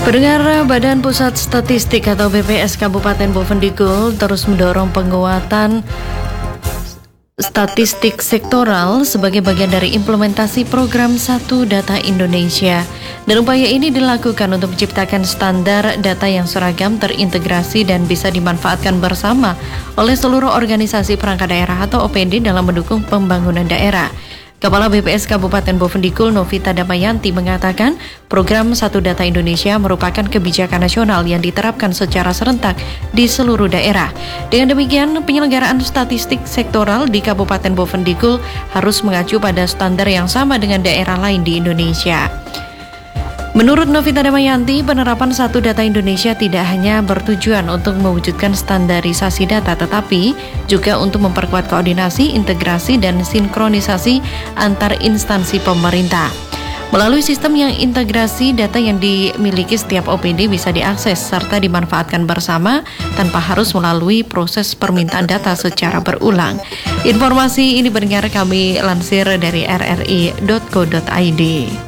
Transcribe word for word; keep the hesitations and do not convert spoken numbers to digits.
Pendengar, Badan Pusat Statistik atau B P S Kabupaten Bovendigul terus mendorong penguatan statistik sektoral sebagai bagian dari implementasi program Satu Data Indonesia. Dan upaya ini dilakukan untuk menciptakan standar data yang seragam, terintegrasi, dan bisa dimanfaatkan bersama oleh seluruh organisasi perangkat daerah atau O P D dalam mendukung pembangunan daerah. Kepala B P S Kabupaten Bovendigul Novita Damayanti mengatakan program Satu Data Indonesia merupakan kebijakan nasional yang diterapkan secara serentak di seluruh daerah. Dengan demikian, penyelenggaraan statistik sektoral di Kabupaten Bovendigul harus mengacu pada standar yang sama dengan daerah lain di Indonesia. Menurut Novita Damayanti, penerapan Satu Data Indonesia tidak hanya bertujuan untuk mewujudkan standarisasi data, tetapi juga untuk memperkuat koordinasi, integrasi, dan sinkronisasi antar instansi pemerintah. Melalui sistem yang integrasi, data yang dimiliki setiap O P D bisa diakses serta dimanfaatkan bersama tanpa harus melalui proses permintaan data secara berulang. Informasi ini pendengar kami lansir dari r r i dot co dot i d.